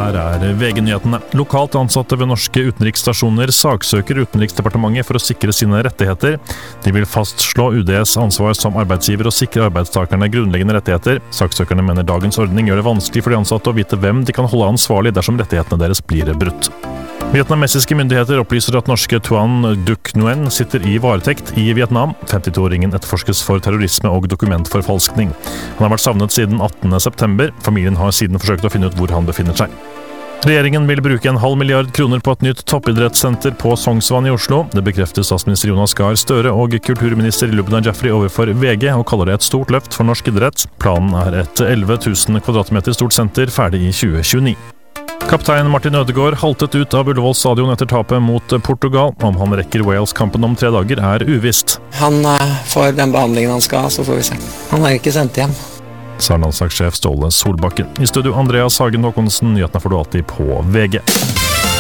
Her VG-nyhetene. Lokalt ansatte ved norske utenriksstasjoner saksøker Utenriksdepartementet for å sikre sine rettigheter. De vil fastslå UDs ansvar som arbeidsgiver og sikre arbeidstakerne grunnleggende rettigheter. Saksøkerne mener dagens ordning gjør det vanskelig for de ansatte å vite hvem de kan holde ansvarlig dersom rettighetene deres blir brutt. Vietnamesiske myndigheter opplyser at norske Tuan Duc Nguyen sitter i varetekt i Vietnam. 52-åringen etterforskes for terrorisme og dokumentforfalskning. Han har vært savnet siden 18. september. Familien har siden forsøkt å finne ut hvor han befinner seg. Regjeringen vil bruke 0,5 milliard kroner på et nytt toppidrettssenter på Sognsvann i Oslo. Det bekrefter statsminister Jonas Gahr Støre og kulturminister Lubna Jaffery overfor VG, og kaller det et stort løft for norsk idrett. Planen er et 11 000 kvadratmeter stort senter ferdig i 2029. Kaptein Martin Ødegaard haltet ut av Ullevål stadion etter tapet mot Portugal. Om han rekker Wales-kampen om 3 dager er uvisst. Han får den behandlingen han skal, så får vi se. Han er ikke sendt hjem. Sa landslagssjef Ståle Solbakken. I studio Andreas Hagen Håkonsen, nyhetene får du alltid på VG.